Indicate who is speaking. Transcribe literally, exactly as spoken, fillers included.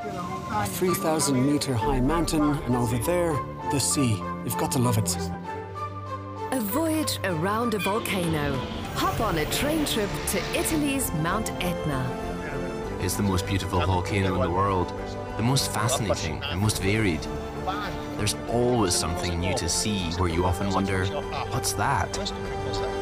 Speaker 1: A three thousand metre high mountain, and over there, the sea. You've got to love it.
Speaker 2: A voyage around a volcano. Hop on a train trip to Italy's Mount Etna.
Speaker 3: It's the most beautiful volcano in the world, the most fascinating and most varied. There's always something new to see where you often wonder, what's that?